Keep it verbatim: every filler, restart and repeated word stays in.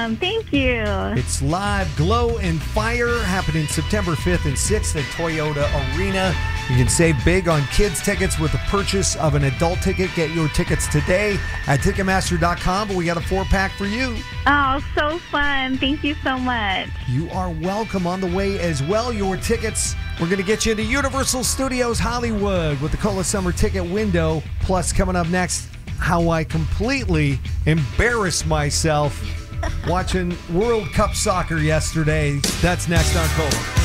awesome. Thank you. It's live Glow and Fire happening September fifth and sixth at Toyota Arena. You can save big on kids' tickets with the purchase of an adult ticket. Get your tickets today at Ticketmaster dot com, but we got a four-pack for you. Oh, so fun. Thank you so much. You are welcome. On the way as well, your tickets. We're going to get you into Universal Studios Hollywood with the Cola Summer Ticket Window. Plus, coming up next, how I completely embarrassed myself watching World Cup soccer yesterday. That's next on Cola.